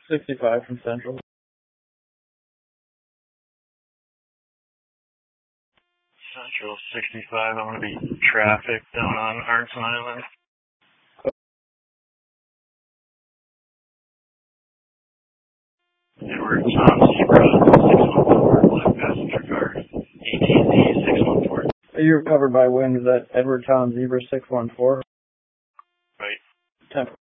65 from Central. Central 65, I'm going to be traffic down on Arnson Island. Edward Tom Zebra 614, black passenger car, ATZ 614. Are you covered by winds at Edward Tom Zebra 614? Right. 10.